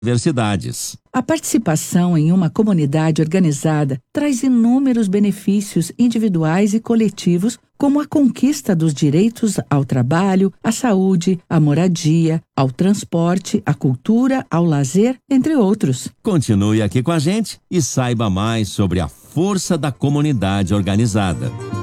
universidades. A participação em uma comunidade organizada traz inúmeros benefícios individuais e coletivos, como a conquista dos direitos ao trabalho, à saúde, à moradia, ao transporte, à cultura, ao lazer, entre outros. Continue aqui com a gente e saiba mais sobre a força da comunidade organizada.